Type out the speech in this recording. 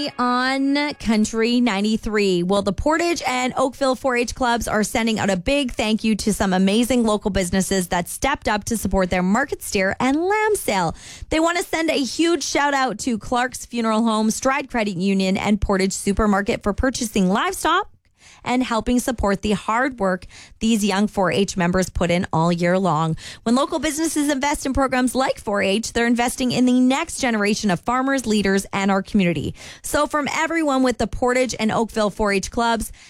Mary on Country 93. Well, the Portage and Oakville 4-H clubs are sending out a big thank you to some amazing local businesses that stepped up to support their market steer and lamb sale. They want to send a huge shout out to Clark's Funeral Home, Stride Credit Union, and Portage Supermarket for purchasing livestock and helping support the hard work these young 4-H members put in all year long. When local businesses invest in programs like 4-H, they're investing in the next generation of farmers, leaders, and our community. So from everyone with the Portage and Oakville 4-H clubs,